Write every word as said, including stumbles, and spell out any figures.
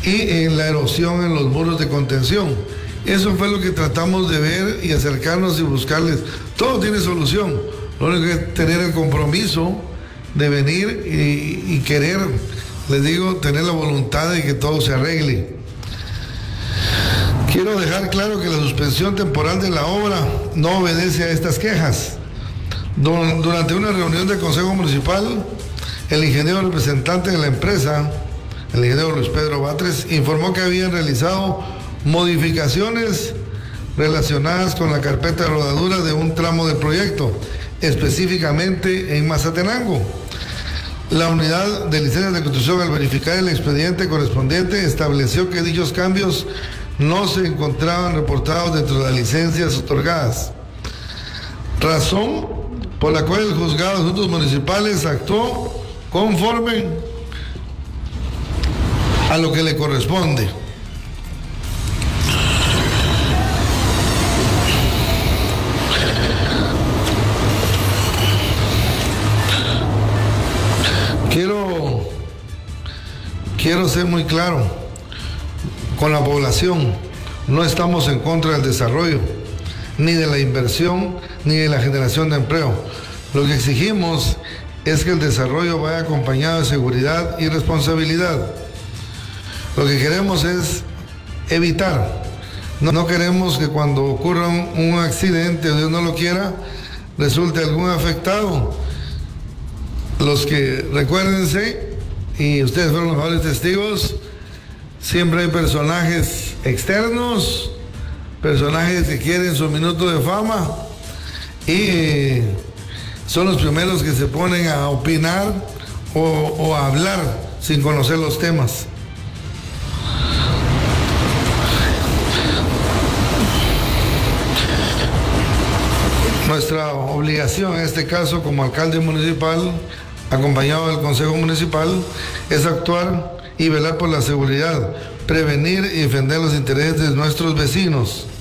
y en la erosión en los muros de contención. Eso fue lo que tratamos de ver y acercarnos y buscarles. Todo tiene solución. Lo único que es tener el compromiso de venir y, y querer, les digo, tener la voluntad de que todo se arregle. Quiero dejar claro que la suspensión temporal de la obra no obedece a estas quejas. Durante una reunión del Consejo Municipal, el ingeniero representante de la empresa, el ingeniero Luis Pedro Batres, informó que habían realizado modificaciones relacionadas con la carpeta de rodadura de un tramo del proyecto, específicamente en Mazatenango. La unidad de licencias de construcción, al verificar el expediente correspondiente, estableció que dichos cambios no se encontraban reportados dentro de las licencias otorgadas, razón por la cual el juzgado de asuntos municipales actuó conforme a lo que le corresponde. Quiero, quiero ser muy claro con la población. No estamos en contra del desarrollo, ni de la inversión, ni de la generación de empleo. Lo que exigimos es que el desarrollo vaya acompañado de seguridad y responsabilidad. Lo que queremos es evitar. No, no queremos que cuando ocurra un, un accidente, o Dios no lo quiera, resulte algún afectado. Los que, recuérdense, y ustedes fueron los mejores testigos, siempre hay personajes externos, personajes que quieren su minuto de fama y eh, son los primeros que se ponen a opinar o, o a hablar sin conocer los temas. Nuestra obligación en este caso como alcalde municipal, acompañado del Consejo Municipal, es actuar y velar por la seguridad, prevenir y defender los intereses de nuestros vecinos.